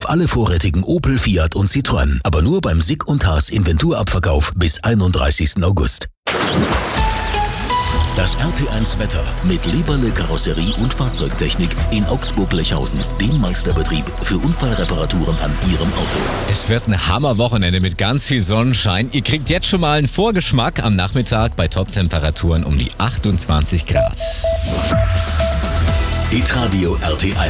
auf alle vorrätigen Opel, Fiat und Citroën. Aber nur beim Sick und Haas Inventurabverkauf bis 31. August. Das RT1 Wetter mit Leberle Karosserie und Fahrzeugtechnik in Augsburg-Lechhausen, dem Meisterbetrieb für Unfallreparaturen an Ihrem Auto. Es wird ein Hammerwochenende mit ganz viel Sonnenschein. Ihr kriegt jetzt schon mal einen Vorgeschmack am Nachmittag bei Top-Temperaturen um die 28 Grad. Hitradio RT1.